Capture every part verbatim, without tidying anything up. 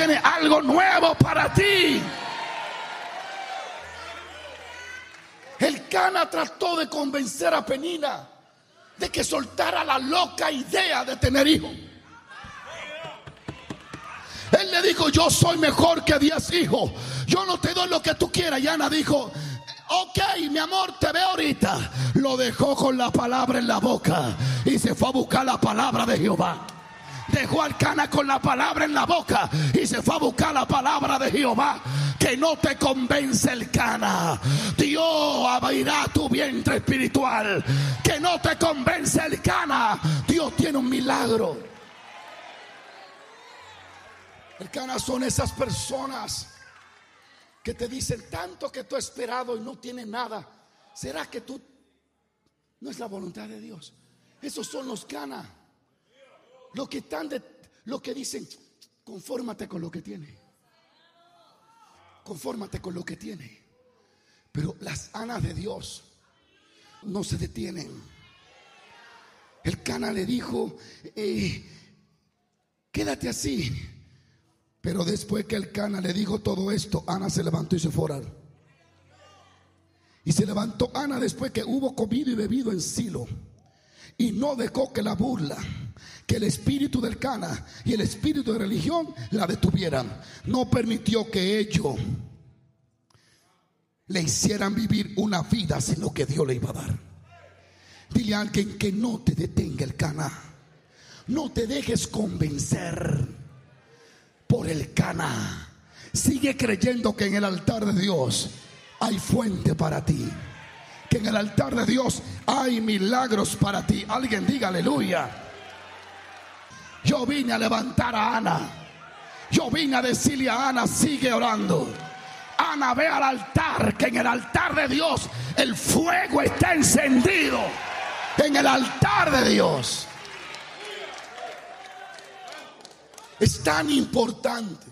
tiene algo nuevo para ti. El Cana trató de convencer a Penina de que soltara la loca idea de tener hijos. Él le dijo: yo soy mejor que diez hijos, yo no te doy lo que tú quieras. Y Ana dijo: ok, mi amor, te veo ahorita. Lo dejó con la palabra en la boca y se fue a buscar la palabra de Jehová. Dejó al Cana con la palabra en la boca y se fue a buscar la palabra de Jehová. Que no te convence el Cana, Dios abrirá tu vientre espiritual. Que no te convence el Cana, Dios tiene un milagro. El Cana son esas personas que te dicen tanto que tú has esperado y no tienes nada. ¿Será que tú no es la voluntad de Dios? Esos son los Cana. Los que están de, los que dicen: confórmate con lo que tiene. Confórmate con lo que tiene. Pero las Anas de Dios no se detienen. El Cana le dijo: eh, quédate así. Pero después que el Cana le dijo todo esto, Ana se levantó y se fue a orar. Y se levantó Ana después que hubo comido y bebido en Silo, y no dejó que la burla, que el espíritu del Cana y el espíritu de religión la detuvieran. No permitió que ellos le hicieran vivir una vida sin lo que Dios le iba a dar. Dile a alguien que no te detenga el Cana. No te dejes convencer por el Cana. Sigue creyendo que en el altar de Dios hay fuente para ti, que en el altar de Dios hay milagros para ti. Alguien diga aleluya. Yo vine a levantar a Ana. Yo vine a decirle a Ana: sigue orando. Ana, ve al altar, que en el altar de Dios el fuego está encendido. En el altar de Dios. Es tan importante.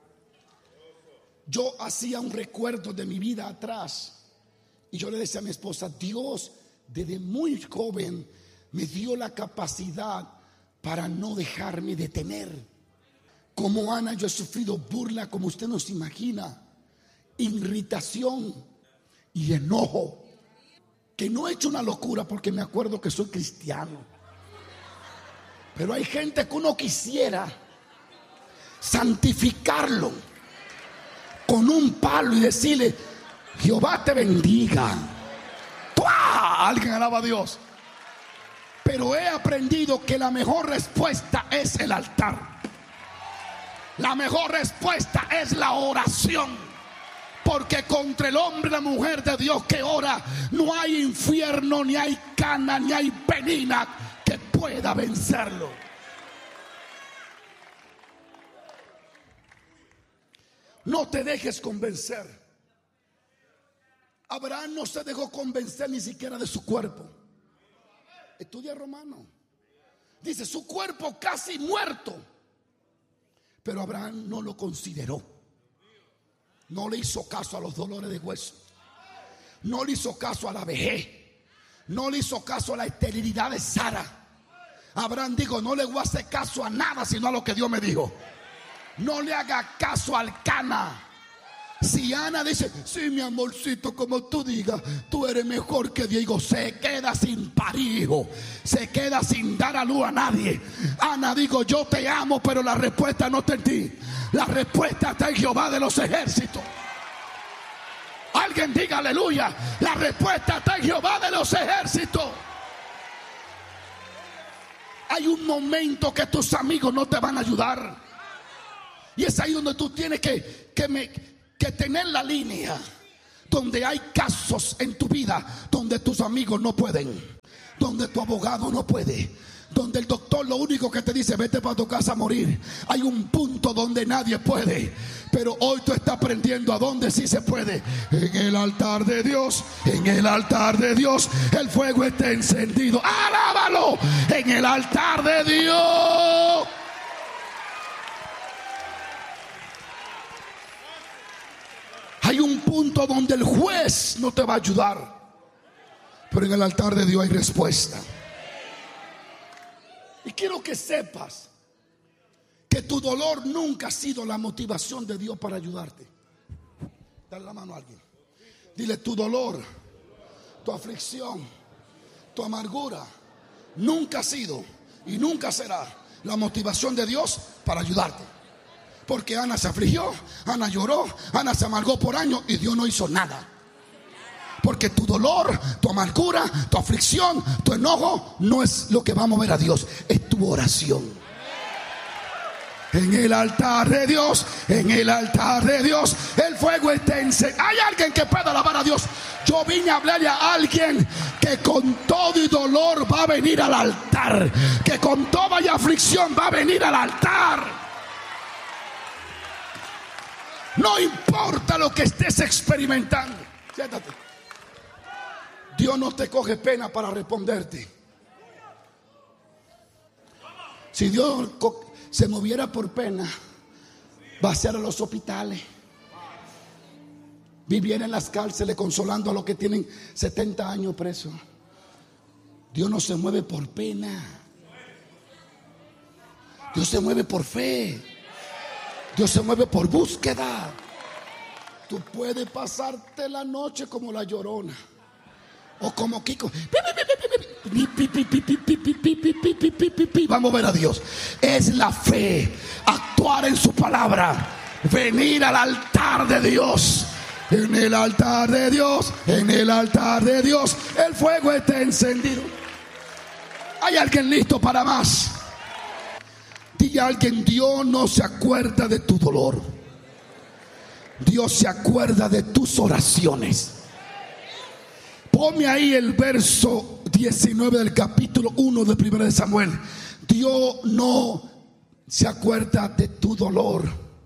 Yo hacía un recuerdo de mi vida atrás y yo le decía a mi esposa: Dios desde muy joven me dio la capacidad para no dejarme detener. Como Ana, yo he sufrido burla como usted no se imagina, irritación y enojo, que no he hecho una locura porque me acuerdo que soy cristiano. Pero hay gente que uno quisiera santificarlo con un palo y decirle: Jehová te bendiga. ¡Pua! Alguien alaba a Dios. Pero he aprendido que la mejor respuesta es el altar. La mejor respuesta es la oración. Porque contra el hombre y la mujer de Dios que ora, no hay infierno, ni hay Cana, ni hay Penina que pueda vencerlo. No te dejes convencer. Abraham no se dejó convencer ni siquiera de su cuerpo. Estudia Romano. Dice: su cuerpo casi muerto. Pero Abraham no lo consideró. No le hizo caso a los dolores de hueso. No le hizo caso a la vejez. No le hizo caso a la esterilidad de Sara. Abraham dijo: no le voy a hacer caso a nada sino a lo que Dios me dijo. No le haga caso al Cana. Si Ana dice: sí, mi amorcito, como tú digas, tú eres mejor que Diego, se queda sin parir, hijo. Se queda sin dar a luz a nadie. Ana dijo: yo te amo, pero la respuesta no está en ti. La respuesta está en Jehová de los ejércitos. Alguien diga aleluya. La respuesta está en Jehová de los ejércitos. Hay un momento que tus amigos no te van a ayudar. Y es ahí donde tú tienes que, que, me, que tener la línea. Donde hay casos en tu vida donde tus amigos no pueden, donde tu abogado no puede, donde el doctor lo único que te dice: vete para tu casa a morir. Hay un punto donde nadie puede. Pero hoy tú estás aprendiendo a donde sí se puede. En el altar de Dios, en el altar de Dios, el fuego está encendido. ¡Alábalo! En el altar de Dios. Hay un punto donde el juez no te va a ayudar, pero en el altar de Dios hay respuesta. Y quiero que sepas que tu dolor nunca ha sido la motivación de Dios para ayudarte. Dale la mano a alguien. Dile: tu dolor, tu aflicción, tu amargura nunca ha sido y nunca será la motivación de Dios para ayudarte. Porque Ana se afligió, Ana lloró, Ana se amargó por años y Dios no hizo nada. Porque tu dolor, tu amargura, tu aflicción, tu enojo no es lo que va a mover a Dios, es tu oración. En el altar de Dios, en el altar de Dios, el fuego está encendido. Hay alguien que pueda alabar a Dios. Yo vine a hablarle a alguien que con todo y dolor va a venir al altar, que con toda y aflicción va a venir al altar. No importa lo que estés experimentando. Siéntate. Dios no te coge pena para responderte. Si Dios se moviera por pena, vaciara los hospitales, viviera en las cárceles consolando a los que tienen setenta años presos. Dios no se mueve por pena. Dios se mueve por fe. Dios se mueve por búsqueda. Tú puedes pasarte la noche como la Llorona o como Kiko. Vamos a ver a Dios. Es la fe, actuar en su palabra, venir al altar de Dios. En el altar de Dios, en el altar de Dios, el fuego está encendido. ¿Hay alguien listo para más? Dile a alguien: Dios no se acuerda de tu dolor, Dios se acuerda de tus oraciones. Ponme ahí el verso diecinueve del capítulo uno de Primera de Samuel. Dios no se acuerda de tu dolor,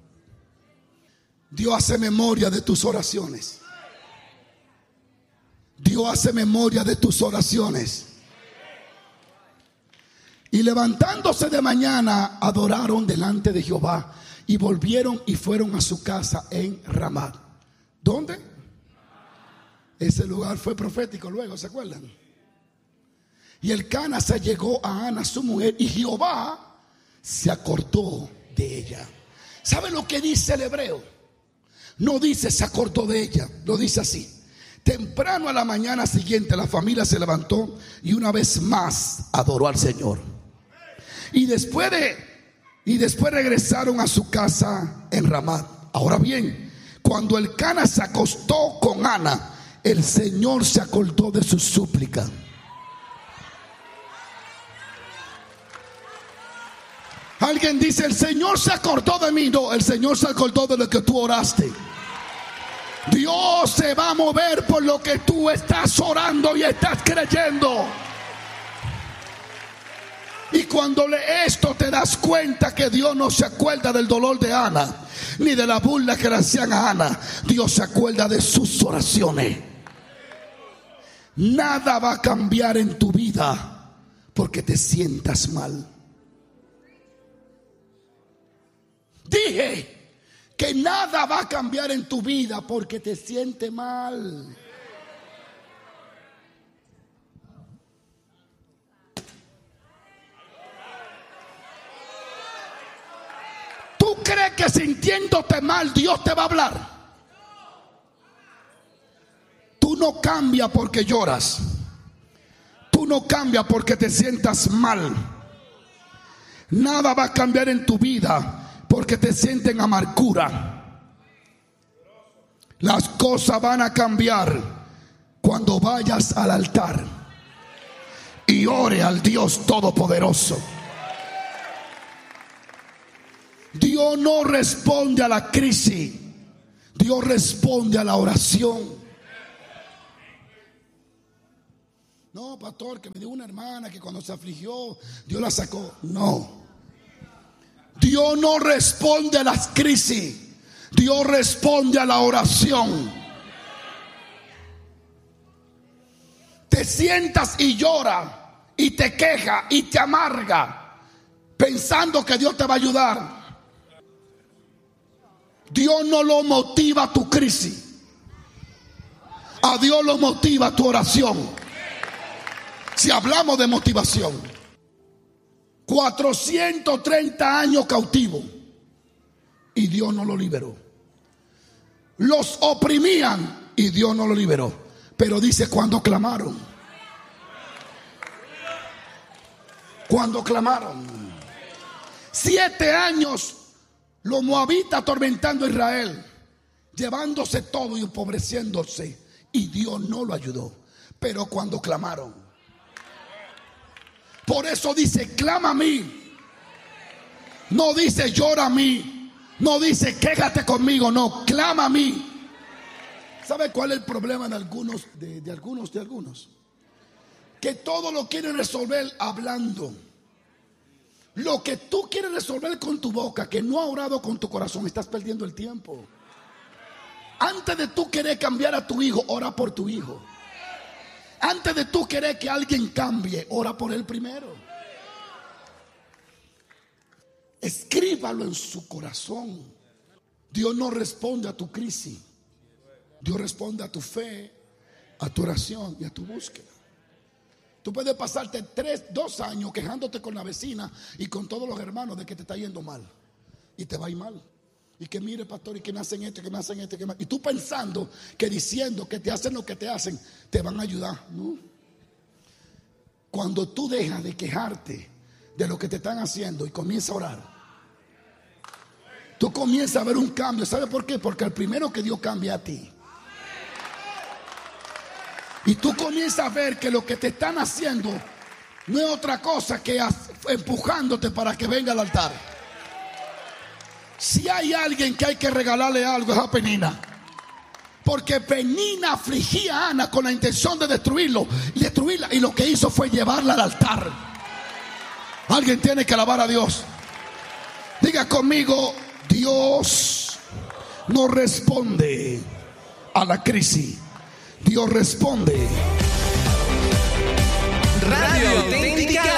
Dios hace memoria de tus oraciones. Dios hace memoria de tus oraciones. Y levantándose de mañana, adoraron delante de Jehová y volvieron y fueron a su casa en Ramá. ¿Dónde? Ese lugar fue profético luego, ¿se acuerdan? Y el Cana se llegó a Ana su mujer y Jehová se acordó de ella. ¿Sabe lo que dice el hebreo? No dice se acordó de ella, lo dice así: temprano a la mañana siguiente la familia se levantó y una vez más adoró al Señor. Y después de y después regresaron a su casa en Ramá. Ahora bien, cuando el Cana se acostó con Ana, el Señor se acordó de su súplica. Alguien dice: el Señor se acordó de mí. No, el Señor se acordó de lo que tú oraste. Dios se va a mover por lo que tú estás orando y estás creyendo. Y cuando lees esto te das cuenta que Dios no se acuerda del dolor de Ana, ni de la burla que le hacían a Ana. Dios se acuerda de sus oraciones. Nada va a cambiar en tu vida porque te sientas mal. Dije que nada va a cambiar en tu vida porque te sientes mal. ¿Tú crees que sintiéndote mal Dios te va a hablar? Tú no cambias porque lloras. Tú no cambias porque te sientas mal. Nada va a cambiar en tu vida porque te sienten en amargura. Las cosas van a cambiar cuando vayas al altar y ore al Dios Todopoderoso. Dios no responde a la crisis, Dios responde a la oración. No, pastor, que me dijo una hermana que cuando se afligió Dios la sacó. No, Dios no responde a las crisis, Dios responde a la oración. Te sientas y llora y te queja y te amarga pensando que Dios te va a ayudar. Dios no lo motiva tu crisis, a Dios lo motiva tu oración. Si hablamos de motivación, cuatrocientos treinta años cautivo y Dios no lo liberó. Los oprimían y Dios no lo liberó. Pero dice cuando clamaron. Cuando clamaron. Siete años los moabitas atormentando a Israel, llevándose todo y empobreciéndose, y Dios no lo ayudó. Pero cuando clamaron, por eso dice clama a mí, no dice llora a mí, no dice quéjate conmigo, no, clama a mí. ¿Sabe cuál es el problema de algunos, de, de algunos, de algunos? Que todo lo quieren resolver hablando. Lo que tú quieres resolver con tu boca, que no ha orado con tu corazón, estás perdiendo el tiempo. Antes de tú querer cambiar a tu hijo, ora por tu hijo. Antes de tú querer que alguien cambie, ora por él primero. Escríbalo en su corazón. Dios no responde a tu crisis. Dios responde a tu fe, a tu oración y a tu búsqueda. Tú puedes pasarte tres, dos años quejándote con la vecina y con todos los hermanos de que te está yendo mal. Y te va a ir mal. Y que mire, pastor, y que me hacen esto, y que me hacen esto, y que me... Y tú pensando que diciendo que te hacen lo que te hacen, te van a ayudar. No. Cuando tú dejas de quejarte de lo que te están haciendo y comienzas a orar, tú comienzas a ver un cambio. ¿Sabes por qué? Porque el primero que Dios cambia a ti. Y tú comienzas a ver que lo que te están haciendo no es otra cosa que empujándote para que venga al altar. Si hay alguien que hay que regalarle algo, es a Penina. Porque Penina afligía a Ana con la intención de destruirlo, destruirla, y lo que hizo fue llevarla al altar. Alguien tiene que alabar a Dios. Diga conmigo: Dios no responde a la crisis, Dios responde